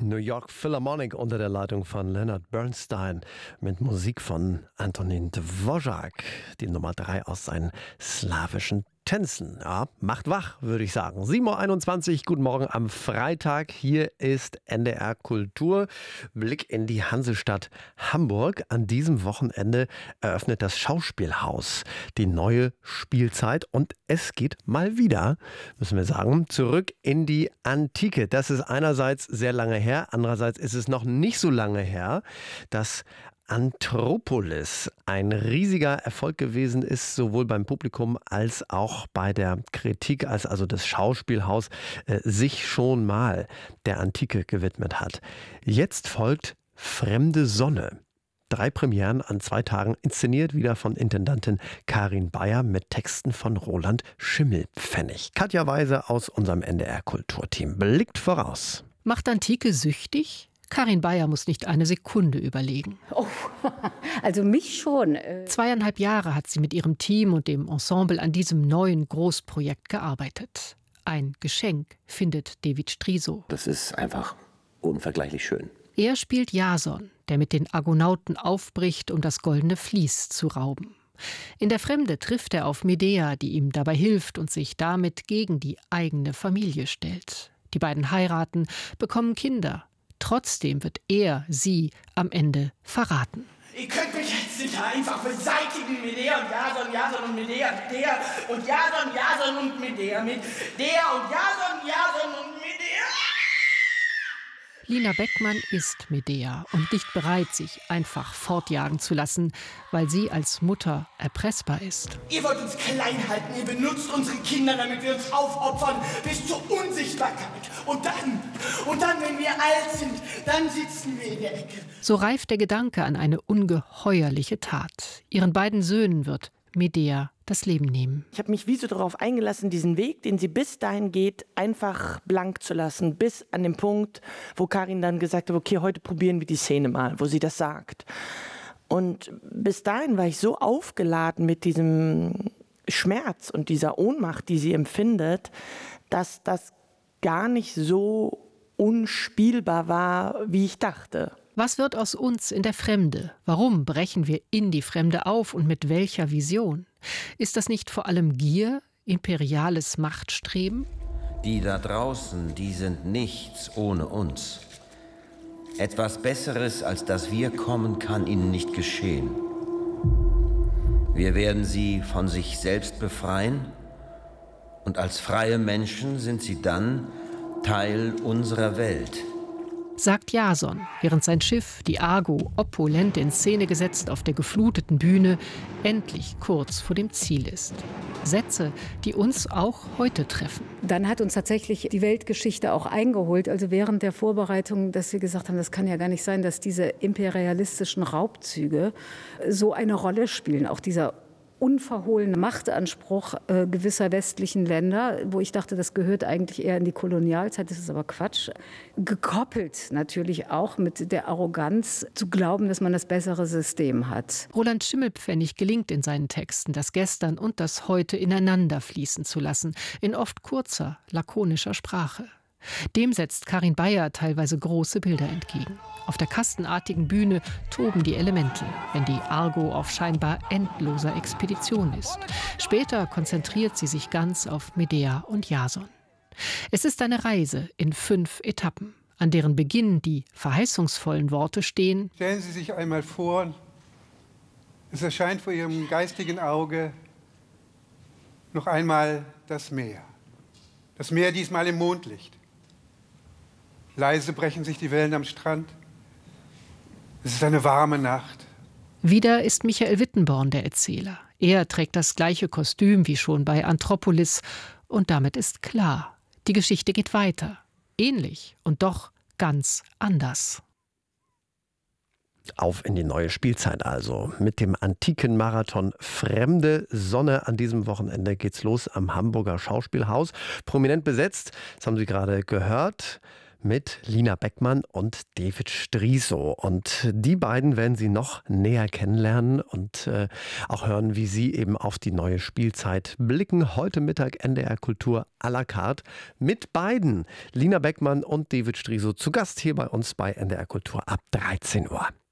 New York Philharmonic unter der Leitung von Leonard Bernstein mit Musik von Antonín Dvořák, die Nummer 3 aus seinen slawischen Tänzen. Ja, macht wach, würde ich sagen. 7:21 Uhr, guten Morgen am Freitag. Hier ist NDR Kultur. Blick in die Hansestadt Hamburg. An diesem Wochenende eröffnet das Schauspielhaus die neue Spielzeit. Und es geht mal wieder, müssen wir sagen, zurück in die Antike. Das ist einerseits sehr lange her, andererseits ist es noch nicht so lange her, dass Anthropolis ein riesiger Erfolg gewesen ist, sowohl beim Publikum als auch bei der Kritik, als also das Schauspielhaus sich schon mal der Antike gewidmet hat. Jetzt folgt Fremde Sonne. 3 Premieren an 2 Tagen, inszeniert wieder von Intendantin Karin Beyer mit Texten von Roland Schimmelpfennig. Katja Weise aus unserem NDR-Kulturteam blickt voraus. Macht Antike süchtig? Karin Beyer muss nicht eine Sekunde überlegen. Oh, also mich schon. 2,5 Jahre hat sie mit ihrem Team und dem Ensemble an diesem neuen Großprojekt gearbeitet. Ein Geschenk, findet David Striso. Das ist einfach unvergleichlich schön. Er spielt Jason, der mit den Argonauten aufbricht, um das goldene Vlies zu rauben. In der Fremde trifft er auf Medea, die ihm dabei hilft und sich damit gegen die eigene Familie stellt. Die beiden heiraten, bekommen Kinder. Trotzdem wird er sie am Ende verraten. Ihr könnt mich jetzt nicht einfach beseitigen, Medea und Jason, Jason und Medea, Medea und Jason, Jason und Medea, Medea und Jason, Jason und Medea. Lina Beckmann ist Medea und nicht bereit, sich einfach fortjagen zu lassen, weil sie als Mutter erpressbar ist. Ihr wollt uns klein halten, ihr benutzt unsere Kinder, damit wir uns aufopfern bis zur Unsichtbarkeit. Und dann, wenn wir alt sind, dann sitzen wir in der Ecke. So reift der Gedanke an eine ungeheuerliche Tat. Ihren beiden Söhnen wird Medea das Leben nehmen. Ich habe mich wie so darauf eingelassen, diesen Weg, den sie bis dahin geht, einfach blank zu lassen. Bis an den Punkt, wo Karin dann gesagt hat, okay, heute probieren wir die Szene mal, wo sie das sagt. Und bis dahin war ich so aufgeladen mit diesem Schmerz und dieser Ohnmacht, die sie empfindet, dass das gar nicht so unspielbar war, wie ich dachte. Was wird aus uns in der Fremde? Warum brechen wir in die Fremde auf und mit welcher Vision? Ist das nicht vor allem Gier, imperiales Machtstreben? Die da draußen, die sind nichts ohne uns. Etwas Besseres, als dass wir kommen, kann ihnen nicht geschehen. Wir werden sie von sich selbst befreien und als freie Menschen sind sie dann Teil unserer Welt. Sagt Jason, während sein Schiff, die Argo, opulent in Szene gesetzt auf der gefluteten Bühne, endlich kurz vor dem Ziel ist. Sätze, die uns auch heute treffen. Dann hat uns tatsächlich die Weltgeschichte auch eingeholt, also während der Vorbereitung, dass wir gesagt haben, das kann ja gar nicht sein, dass diese imperialistischen Raubzüge so eine Rolle spielen, auch dieser unverhohlene Machtanspruch gewisser westlichen Länder, wo ich dachte, das gehört eigentlich eher in die Kolonialzeit, das ist aber Quatsch. Gekoppelt natürlich auch mit der Arroganz zu glauben, dass man das bessere System hat. Roland Schimmelpfennig gelingt in seinen Texten, das Gestern und das Heute ineinander fließen zu lassen, in oft kurzer, lakonischer Sprache. Dem setzt Karin Beyer teilweise große Bilder entgegen. Auf der kastenartigen Bühne toben die Elemente, wenn die Argo auf scheinbar endloser Expedition ist. Später konzentriert sie sich ganz auf Medea und Jason. Es ist eine Reise in 5 Etappen, an deren Beginn die verheißungsvollen Worte stehen: Stellen Sie sich einmal vor, es erscheint vor Ihrem geistigen Auge noch einmal das Meer. Das Meer diesmal im Mondlicht. Leise brechen sich die Wellen am Strand. Es ist eine warme Nacht. Wieder ist Michael Wittenborn der Erzähler. Er trägt das gleiche Kostüm wie schon bei Anthropolis. Und damit ist klar, die Geschichte geht weiter. Ähnlich und doch ganz anders. Auf in die neue Spielzeit also. Mit dem antiken Marathon Fremde Sonne. An diesem Wochenende geht's los am Hamburger Schauspielhaus. Prominent besetzt, das haben Sie gerade gehört, mit Lina Beckmann und David Striso. Und die beiden werden Sie noch näher kennenlernen und auch hören, wie sie eben auf die neue Spielzeit blicken. Heute Mittag NDR Kultur à la carte mit beiden, Lina Beckmann und David Striso, zu Gast hier bei uns bei NDR Kultur ab 13 Uhr.